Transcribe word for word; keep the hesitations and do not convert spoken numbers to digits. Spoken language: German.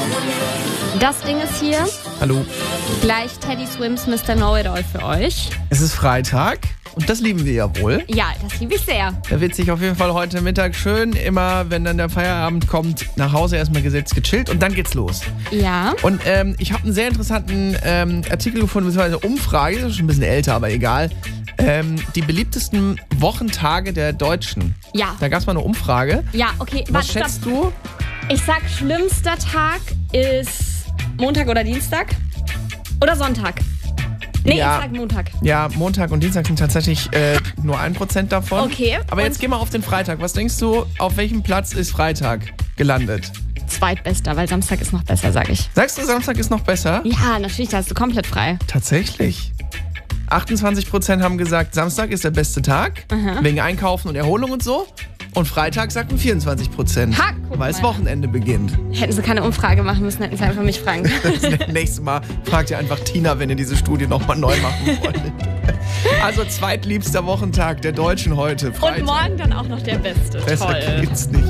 Das Ding ist hier. Hallo. Gleich Teddy Swims Mister Know-It-All für euch. Es ist Freitag und das lieben wir ja wohl. Ja, das liebe ich sehr. Da wird sich auf jeden Fall heute Mittag schön, immer wenn dann der Feierabend kommt, nach Hause erstmal gesetzt, gechillt und dann geht's los. Ja. Und ähm, ich habe einen sehr interessanten ähm, Artikel gefunden, beziehungsweise eine Umfrage, ist schon ein bisschen älter, aber egal. Ähm, die beliebtesten Wochentage der Deutschen. Ja. Da gab es mal eine Umfrage. Ja, okay. Was warte, schätzt stopp. du? Ich sag, schlimmster Tag ist Montag oder Dienstag. Oder Sonntag. Nee, Ja. ich sag Montag. Ja, Montag und Dienstag sind tatsächlich äh, nur ein Prozent davon. Okay. Aber Und- jetzt gehen wir auf den Freitag. Was denkst du, auf welchem Platz ist Freitag gelandet? Zweitbester, weil Samstag ist noch besser, sag ich. Sagst du, Samstag ist noch besser? Ja, natürlich, da hast du komplett frei. Tatsächlich. achtundzwanzig Prozent haben gesagt, Samstag ist der beste Tag, wegen Einkaufen und Erholung und so. Und Freitag sagten vierundzwanzig Prozent, Ha, guck weil das mal. Wochenende beginnt. Hätten sie keine Umfrage machen müssen, hätten sie einfach mich fragen können. Das nächste Mal fragt ihr einfach Tina, wenn ihr diese Studie nochmal neu machen wollt. Also zweitliebster Wochentag der Deutschen heute, Freitag. Und morgen dann auch noch der Beste. Besser Toll. geht's nicht.